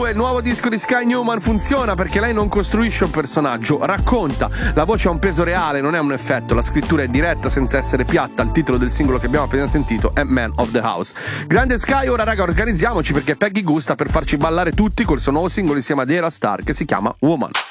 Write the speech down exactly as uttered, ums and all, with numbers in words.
due, il nuovo disco di Sky Newman funziona perché lei non costruisce un personaggio, racconta. La voce ha un peso reale, non è un effetto. La scrittura è diretta senza essere piatta. Il titolo del singolo che abbiamo appena sentito è Man of the House. Grande Sky, ora raga organizziamoci perché Peggy Goo sta per farci ballare tutti col suo nuovo singolo insieme ad Era Star che si chiama Woman.